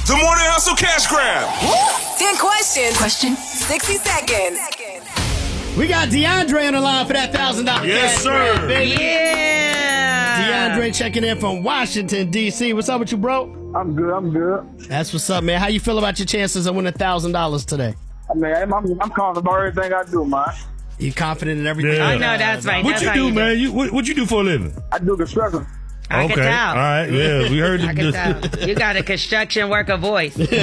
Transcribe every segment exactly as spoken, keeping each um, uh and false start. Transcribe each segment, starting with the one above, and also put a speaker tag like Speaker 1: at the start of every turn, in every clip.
Speaker 1: The Morning Hustle Cash Grab.
Speaker 2: Ten questions. Question. sixty seconds.
Speaker 3: We got DeAndre on the line for that one thousand dollars.
Speaker 1: Yes,
Speaker 3: cash
Speaker 1: sir.
Speaker 3: grab, baby.
Speaker 4: Yeah.
Speaker 3: DeAndre checking in from Washington, D C. What's up with you, bro?
Speaker 5: I'm good, I'm good.
Speaker 3: That's what's up, man. How you feel about your chances of winning one thousand dollars today?
Speaker 5: I mean, I'm, I'm confident about everything I do, man.
Speaker 3: You confident in everything?
Speaker 4: Yeah. I know, that's right.
Speaker 6: What
Speaker 4: That's
Speaker 6: you
Speaker 4: how
Speaker 6: do,
Speaker 4: you
Speaker 6: man? You what, what you do for a living?
Speaker 5: I do construction.
Speaker 4: I
Speaker 6: okay.
Speaker 4: can tell.
Speaker 6: All right. Yeah, we heard
Speaker 4: I
Speaker 6: it.
Speaker 4: can tell. You got a construction worker voice.
Speaker 3: All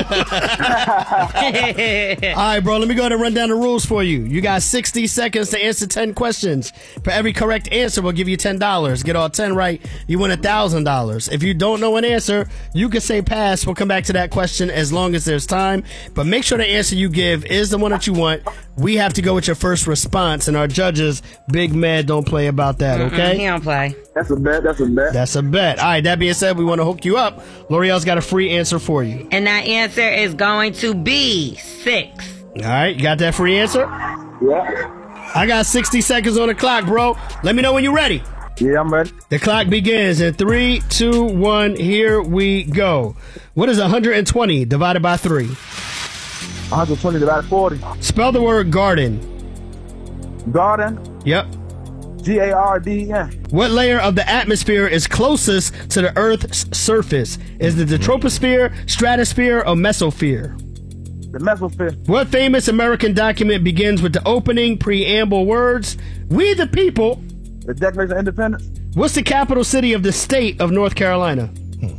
Speaker 3: right, bro, let me go ahead and run down the rules for you. You got sixty seconds to answer ten questions. For every correct answer, we'll give you ten dollars. Get all ten right, you win one thousand dollars. If you don't know an answer, you can say pass. We'll come back to that question as long as there's time. But make sure the answer you give is the one that you want. We have to go with your first response, and our judges, Big Mad, don't play about that, okay?
Speaker 4: He don't play.
Speaker 5: That's a bet, that's a bet.
Speaker 3: That's a bet. All right, that being said, we want to hook you up. L'Oreal's got a free answer for you.
Speaker 4: And that answer is going to be six.
Speaker 3: All right, you got that free answer?
Speaker 5: Yeah.
Speaker 3: I got sixty seconds on the clock, bro. Let me know when you're ready.
Speaker 5: Yeah, I'm ready.
Speaker 3: The clock begins in three, two, one. Here we go. What is one hundred twenty divided by three?
Speaker 5: one hundred twenty divided by forty.
Speaker 3: Spell the word garden.
Speaker 5: Garden.
Speaker 3: Yep.
Speaker 5: G A R D E N.
Speaker 3: What layer of the atmosphere is closest to the Earth's surface? Is it the troposphere, stratosphere, or mesosphere?
Speaker 5: The mesosphere.
Speaker 3: What famous American document begins with the opening preamble words, "We the people"?
Speaker 5: The Declaration of Independence.
Speaker 3: What's the capital city of the state of North Carolina?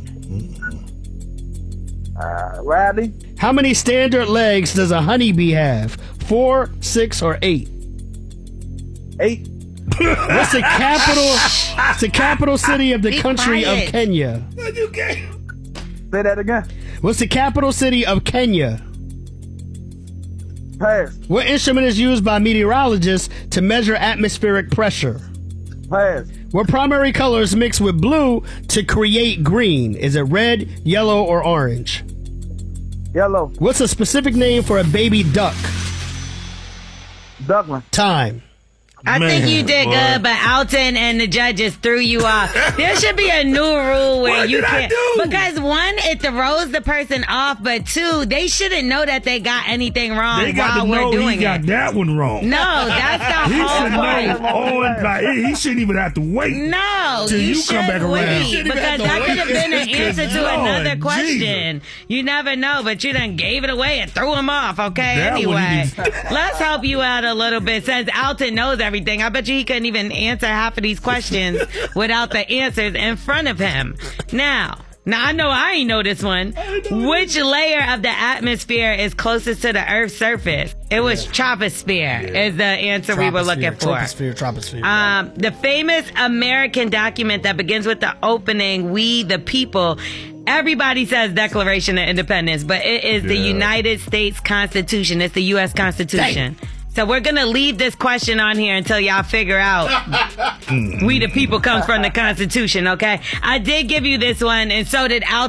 Speaker 5: Uh, Radley.
Speaker 3: How many standard legs does a honeybee have? Four, six, or eight?
Speaker 5: Eight.
Speaker 3: What's the capital? What's the capital city of the
Speaker 4: Be
Speaker 3: country
Speaker 4: quiet.
Speaker 3: of Kenya?
Speaker 5: Say that again.
Speaker 3: What's the capital city of Kenya?
Speaker 5: Pass.
Speaker 3: What instrument is used by meteorologists to measure atmospheric pressure?
Speaker 5: Pass.
Speaker 3: What primary colors mix with blue to create green? Is it red, yellow, or orange?
Speaker 5: Yellow.
Speaker 3: What's a specific name for a baby duck?
Speaker 5: Duckling.
Speaker 3: Time.
Speaker 4: I
Speaker 6: Man,
Speaker 4: think you did
Speaker 6: boy.
Speaker 4: good, but Alton and the judges threw you off. There should be a new rule where
Speaker 6: What
Speaker 4: you
Speaker 6: did I
Speaker 4: can't.
Speaker 6: do?
Speaker 4: Because one, it throws the person off, but two, they shouldn't know that they got anything wrong
Speaker 6: They got
Speaker 4: while
Speaker 6: to
Speaker 4: we're
Speaker 6: know
Speaker 4: doing
Speaker 6: he got
Speaker 4: it.
Speaker 6: that one wrong.
Speaker 4: No, that's the
Speaker 6: He
Speaker 4: whole
Speaker 6: should
Speaker 4: point.
Speaker 6: know. Oh, like, he shouldn't even have to wait.
Speaker 4: No,
Speaker 6: Till
Speaker 4: you,
Speaker 6: you
Speaker 4: should
Speaker 6: come back around.
Speaker 4: wait,
Speaker 6: You shouldn't
Speaker 3: even
Speaker 4: because
Speaker 3: have to
Speaker 4: that
Speaker 3: wait.
Speaker 4: could have been an
Speaker 6: Because
Speaker 4: answer to
Speaker 6: Lord
Speaker 4: another
Speaker 6: Jesus.
Speaker 4: question. You never know, but you done gave it away and threw him off. Okay,
Speaker 6: That one
Speaker 4: anyway,
Speaker 6: he needs-
Speaker 4: let's help you out a little bit. Since Alton knows everything, I bet you he couldn't even answer half of these questions without the answers in front of him. Now. Now, I know I ain't know this one. Which layer of the atmosphere is closest to the Earth's surface? It was troposphere is the answer we were looking for.
Speaker 3: Troposphere, troposphere.
Speaker 4: Um, the famous American document that begins with the opening, "We the people." Everybody says Declaration of Independence, but it is the
Speaker 6: Yeah.
Speaker 4: United States Constitution. It's the U S Constitution. So we're going to leave this question on here until y'all figure out "We the people" comes from the Constitution, okay? I did give you this one, and so did Alton.